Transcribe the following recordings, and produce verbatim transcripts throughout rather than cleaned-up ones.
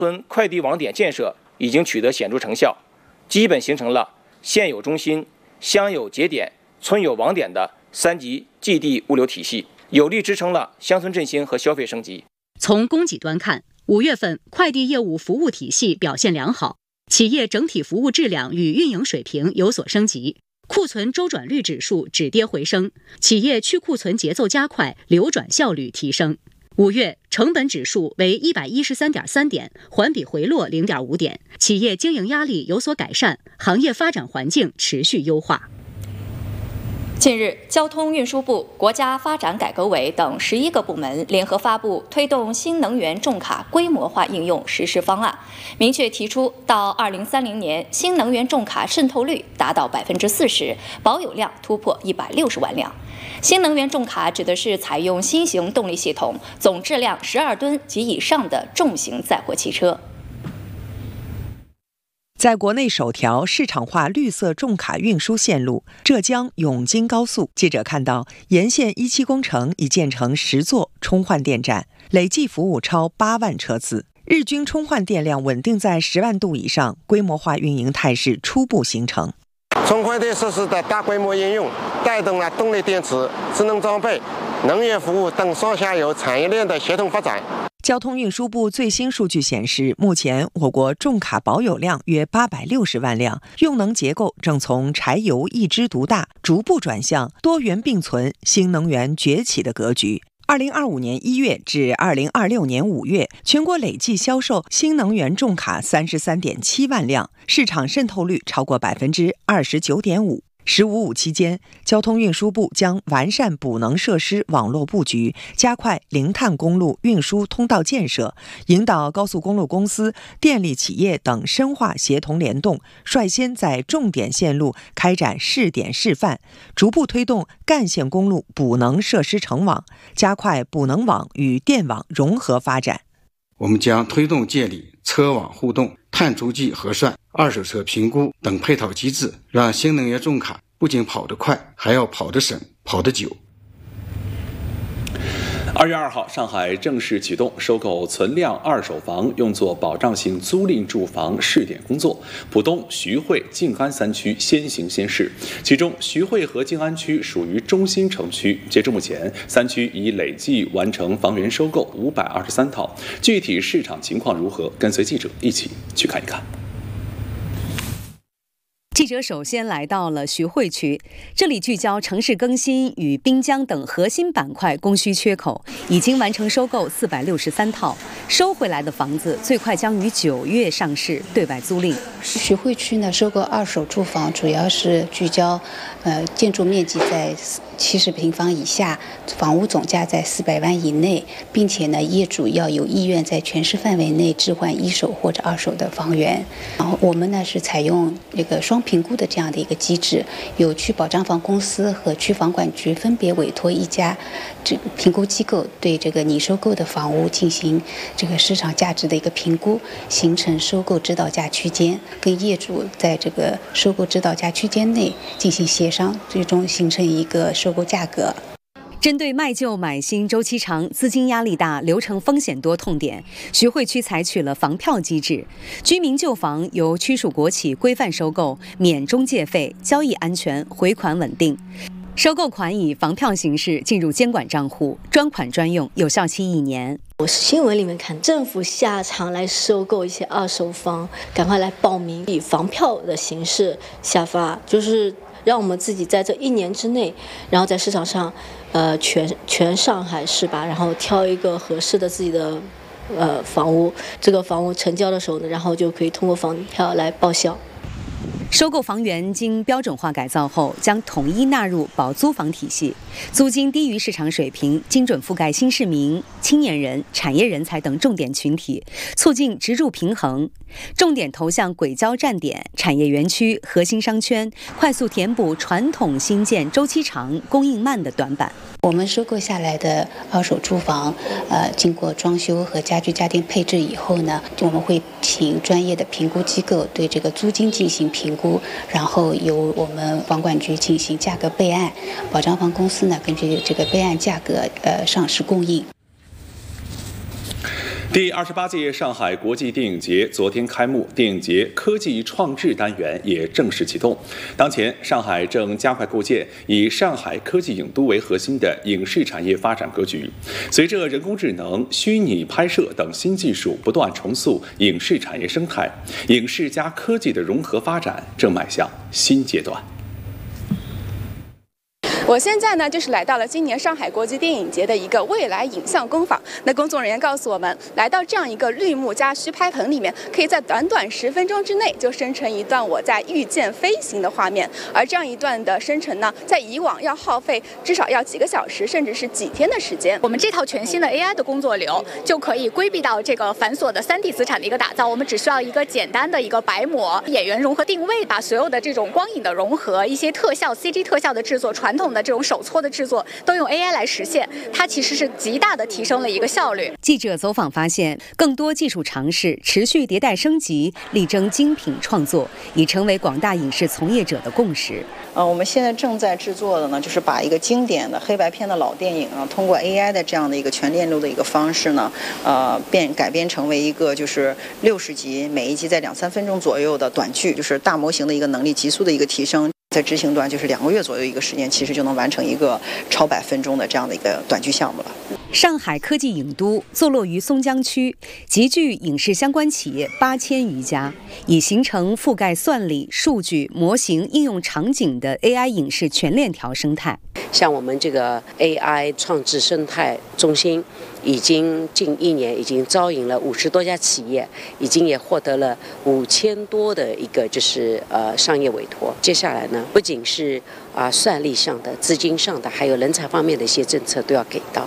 村快递网点建设已经取得显著成效，基本形成了县有中心、乡有节点、村有网点的三级寄递物流体系，有力支撑了乡村振兴和消费升级。 从供给端看，五月份快递业务服务体系表现良好，企业整体服务质量与运营水平有所升级，库存周转率指数止跌回升，企业去库存节奏加快，流转效率提升。五月成本指数为一百一十三点三点，环比回落零点五点，企业经营压力有所改善，行业发展环境持续优化。 近日，交通运输部、国家发展改革委等十一个部门联合发布推动新能源重卡规模化应用实施方案，明确提出到二零三零年，新能源重卡渗透率达到百分之四十，保有量突破一百六十万辆。新能源重卡指的是采用新型动力系统、总质量十二吨及以上的重型载货汽车。 在国内首条市场化绿色重卡运输线路浙江永金高速，记者看到沿线一期工程已建成十座充换电站，累计服务超八万车次，日均充换电量稳定在十万度以上，规模化运营态势初步形成。 充换电设施的大规模应用，带动了动力电池、智能装备、能源服务等上下游产业链的协同发展。 交通运输部最新数据显示，目前我国重卡保有量约八百六十万辆，用能结构正从柴油一枝独大，逐步转向多元并存、新能源崛起的格局。二零二五年一月至二零二六年五月，全国累计销售新能源重卡三十三点七万辆，市场渗透率超过百分之二十九点五。十五五期间，交通运输部将完善补能设施网络布局，加快零碳公路运输通道建设，引导高速公路公司、电力企业等深化协同联动，率先在重点线路开展试点示范，逐步推动干线公路补能设施成网，加快补能网与电网融合发展。 我们将推动建立车网互动、碳足迹核算、二手车评估等配套机制，让新能源重卡不仅跑得快，还要跑得省、跑得久。 二月二号，上海正式启动收购存量二手房用作保障性租赁住房试点工作，浦东、徐汇、静安三区先行先试。其中，徐汇和静安区属于中心城区。截至目前，三区已累计完成房源收购五百二十三套。具体市场情况如何？跟随记者一起去看一看。 记者首先来到了徐汇区，这里聚焦城市更新与滨江等核心板块供需缺口，已经完成收购四百六十三套，收回来的房子最快将于九月上市对外租赁。 徐汇区呢，收购二手住房主要是聚焦，呃，建筑面积在七十平方以下，房屋总价在四百万以内，并且呢，业主要有意愿在全市范围内置换一手或者二手的房源。然后我们呢是采用这个双评估的这样的一个机制，有区保障房公司和区房管局分别委托一家这个评估机构对这个拟收购的房屋进行这个市场价值的一个评估，形成收购指导价区间，跟业主在这个收购指导价区间内进行协商，最终形成一个收购价格。 针对卖旧买新周期长、资金压力大、流程风险多痛点，徐汇区采取了房票机制，居民旧房由区属国企规范收购，免中介费，交易安全，回款稳定。收购款以房票形式进入监管账户，专款专用，有效期一年。 我是新闻里面看，政府下场来收购一些二手房，赶快来报名，以房票的形式下发，就是让我们自己在这一年之内，然后在市场上，呃，全全上海市吧，然后挑一个合适的自己的呃房屋，这个房屋成交的时候呢，然后就可以通过房票来报销。 收购房源经标准化改造后，将统一纳入保租房体系，租金低于市场水平，精准覆盖新市民、青年人、产业人才等重点群体，促进直住平衡。重点投向轨交站点、产业园区、核心商圈，快速填补传统新建周期长、供应慢的短板。 我们收购下来的二手住房，呃，经过装修和家具家电配置以后呢，我们会请专业的评估机构对这个租金进行评估，然后由我们房管局进行价格备案，保障房公司呢根据这个备案价格呃上市供应。 第二十八届上海国际电影节昨天开幕，电影节科技创智单元也正式启动。当前，上海正加快构建以上海科技影都为核心的影视产业发展格局。随着人工智能、虚拟拍摄等新技术不断重塑影视产业生态，影视加科技的融合发展正迈向新阶段。 我现在呢，就是来到了今年上海国际电影节的一个未来影像工坊。那工作人员告诉我们，来到这样一个绿幕加虚拍棚里面，可以在短短十分钟之内就生成一段我在御剑飞行的画面。而这样一段的生成呢，在以往要耗费至少要几个小时，甚至是几天的时间。 我们这套全新的 A I 的工作流，就可以规避到这个繁琐的三 D 资产的一个打造。我们只需要一个简单的一个白模，演员融合定位，把所有的这种光影的融合、一些特效 C G 特效的制作、传统的这种手搓的制作都用 A I 来实现，它其实是极大的提升了一个效率。 记者走访发现，更多技术尝试持续迭代升级，力争精品创作，已成为广大影视从业者的共识。 呃，我们现在正在制作的呢，就是把一个经典的黑白片的老电影啊，通过 A I 的这样的一个全链路的一个方式呢，呃，变改编成为一个就是六十集，每一集在两三分钟左右的短剧，就是大模型的一个能力急速的一个提升。在执行端就是两个月左右一个时间，其实就能完成一个超百分钟的这样的一个短剧项目了。 上海科技影都坐落于松江区，集聚影视相关企业八千余家，已形成覆盖算力、数据、模型应用场景的 A I 影视全链条生态。 像我们这个 A I 创智生态中心，已经近一年已经招引了五十多家企业，已经也获得了五千多的一个就是呃商业委托。接下来呢，不仅是啊、呃、算力上的、资金上的，还有人才方面的一些政策都要给到。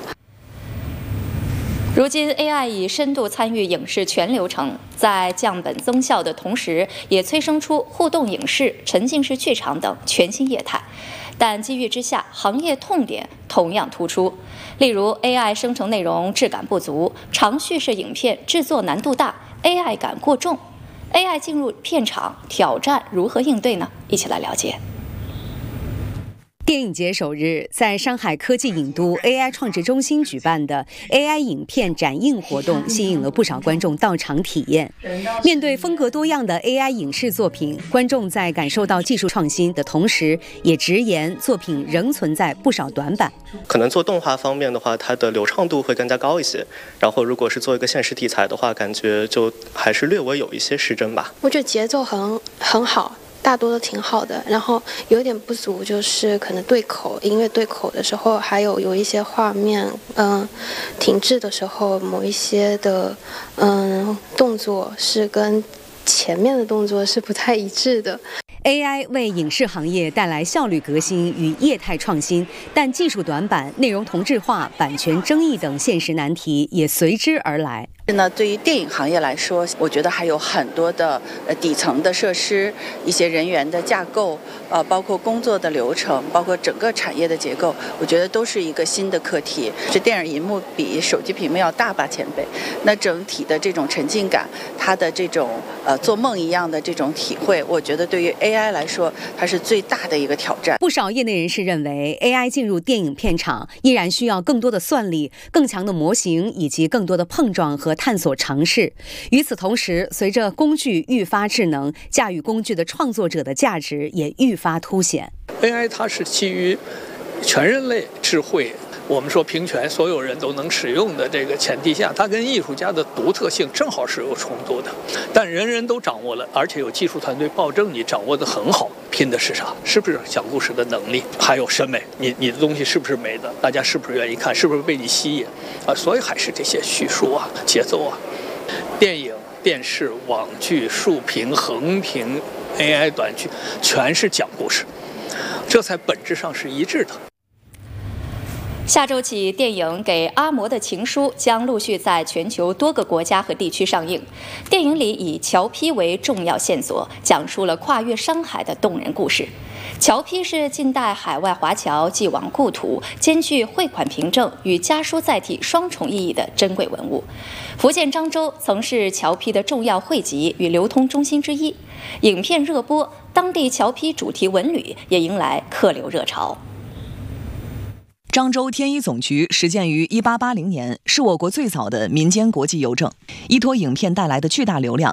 如今 A I 已深度参与影视全流程，在降本增效的同时，也催生出互动影视、沉浸式剧场等全新业态。但机遇之下，行业痛点同样突出，例如 A I 生成内容质感不足，长叙事影片制作难度大， A I 感过重。A I 进入片场，挑战如何应对呢？一起来了解。 电影节首日，在上海科技影都 A I 创智中心举办的 A I 影片展映活动，吸引了不少观众到场体验。面对风格多样的 A I 影视作品，观众在感受到技术创新的同时，也直言作品仍存在不少短板。 可能做动画方面的话，它的流畅度会更加高一些。然后，如果是做一个现实题材的话，感觉就还是略微有一些失真吧。 我觉得节奏很很好。大多都挺好的，然后有点不足就是可能对口，音乐对口的时候，还有有一些画面，嗯，停滞的时候，某一些的嗯动作是跟前面的动作是不太一致的。 A I 为影视行业带来效率革新与业态创新，但技术短板、内容同质化、版权争议等现实难题也随之而来。 那对于电影行业来说，我觉得还有很多的呃底层的设施、一些人员的架构，呃，包括工作的流程，包括整个产业的结构，我觉得都是一个新的课题。这电影银幕比手机屏幕要大八千倍，那整体的这种沉浸感，它的这种呃做梦一样的这种体会，我觉得对于 A I 来说，它是最大的一个挑战。 不少业内人士认为 ，A I 进入电影片场依然需要更多的算力、更强的模型以及更多的碰撞和探索尝试。与此同时，随着工具愈发智能，驾驭工具的创作者的价值也愈发凸显。 A I 它是基于全人类智慧，我们说平权，所有人都能使用的这个前提下，它跟艺术家的独特性正好是有冲突的。但人人都掌握了，而且有技术团队保证你掌握得很好，拼的是啥？是不是讲故事的能力？还有审美，你你的东西是不是美的？大家是不是愿意看？是不是被你吸引？啊，所以还是这些叙述啊、节奏啊，电影、电视、网剧、竖屏、横屏、A I 短剧，全是讲故事，这才本质上是一致的。 下周起，电影《给阿嬷的情书》将陆续在全球多个国家和地区上映。电影里以乔坯为重要线索，讲述了跨越山海的动人故事。乔坯是近代海外华侨寄往故土，兼具汇款凭证与家书载体双重意义的珍贵文物。福建漳州曾是乔坯的重要汇集与流通中心之一。影片热播，当地乔坯主题文旅也迎来客流热潮。 漳州天一总局始建于一八八零年，是我国最早的民间国际邮政。依托影片带来的巨大流量，